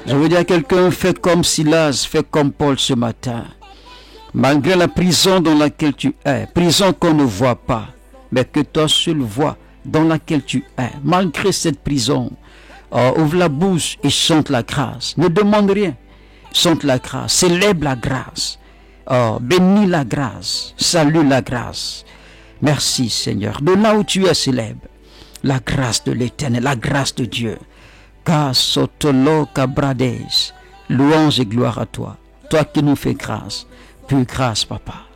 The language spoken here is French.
Je veux dire à quelqu'un, fais comme Silas, fais comme Paul ce matin. Malgré la prison dans laquelle tu es, prison qu'on ne voit pas, mais que toi seul vois, dans laquelle tu es, malgré cette prison, ouvre la bouche et chante la grâce. Ne demande rien, chante la grâce, célèbre la grâce, bénis la grâce, salue la grâce. Merci Seigneur, de là où tu es, célèbre la grâce de l'Éternel, la grâce de Dieu. Car sotolo cabrades, louange et gloire à toi, toi qui nous fais grâce, pure grâce, papa.